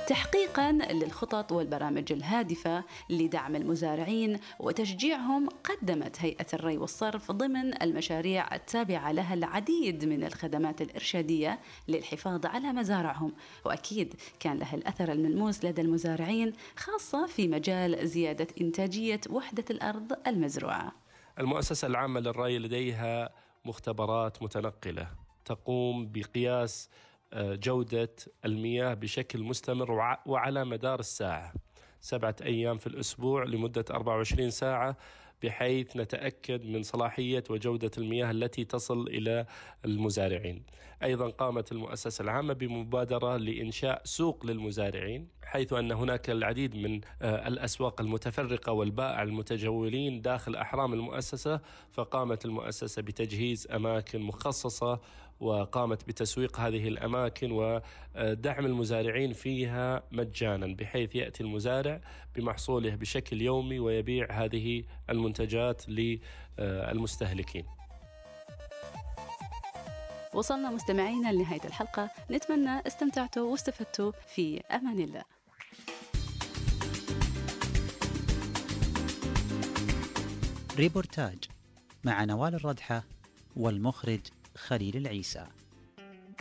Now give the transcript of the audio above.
تحقيقاً للخطط والبرامج الهادفة لدعم المزارعين وتشجيعهم، قدمت هيئة الري والصرف ضمن المشاريع التابعة لها العديد من الخدمات الإرشادية للحفاظ على مزارعهم، وأكيد كان لها الأثر الملموس لدى المزارعين، خاصة في مجال زيادة إنتاجية وحدة الأرض المزروعة. المؤسسة العامة للري لديها مختبرات متنقلة تقوم بقياس جودة المياه بشكل مستمر وعلى مدار الساعة، 7 أيام في الأسبوع لمدة 24 ساعة، بحيث نتأكد من صلاحية وجودة المياه التي تصل إلى المزارعين. أيضا قامت المؤسسة العامة بمبادرة لإنشاء سوق للمزارعين، حيث أن هناك العديد من الأسواق المتفرقة والبائع المتجولين داخل أحرام المؤسسة، فقامت المؤسسة بتجهيز أماكن مخصصة وقامت بتسويق هذه الأماكن ودعم المزارعين فيها مجانا، بحيث يأتي المزارع بمحصوله بشكل يومي ويبيع هذه المنتجات للمستهلكين. وصلنا مستمعينا لنهاية الحلقة، نتمنى استمتعتوا واستفدتوا. في أمان الله. ريبورتاج مع نوال الردحة والمخرج خليل العيسى.